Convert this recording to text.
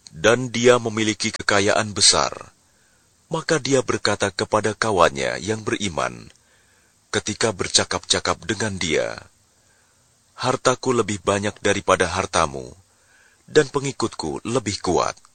dan dia memiliki kekayaan besar. Maka dia berkata kepada kawannya yang beriman, ketika bercakap-cakap dengan dia, "Hartaku lebih banyak daripada hartamu, dan pengikutku lebih kuat."